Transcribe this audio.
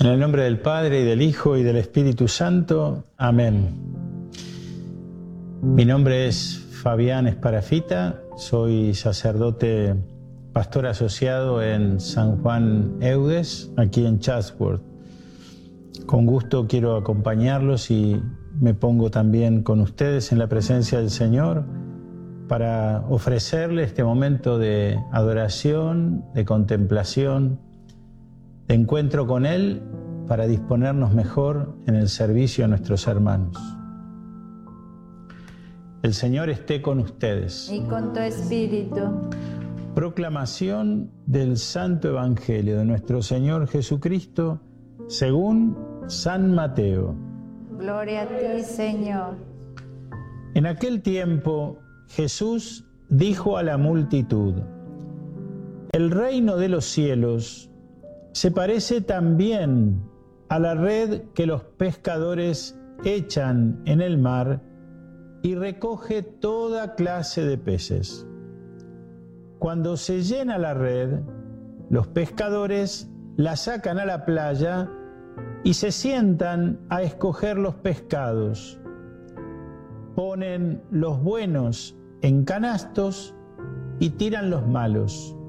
En el nombre del Padre, y del Hijo, y del Espíritu Santo. Amén. Mi nombre es Fabián Esparafita, soy sacerdote pastor asociado en San Juan Eudes, aquí en Chatsworth. Con gusto quiero acompañarlos y me pongo también con ustedes en la presencia del Señor para ofrecerle este momento de adoración, de contemplación, de encuentro con Él, para disponernos mejor en el servicio a nuestros hermanos. El Señor esté con ustedes. Y con tu espíritu. Proclamación del Santo Evangelio de nuestro Señor Jesucristo según San Mateo. Gloria a ti, Señor. En aquel tiempo Jesús dijo a la multitud: el reino de los cielos se parece también a la red que los pescadores echan en el mar y recoge toda clase de peces. Cuando se llena la red, los pescadores la sacan a la playa y se sientan a escoger los pescados. Ponen los buenos en canastos y tiran los malos.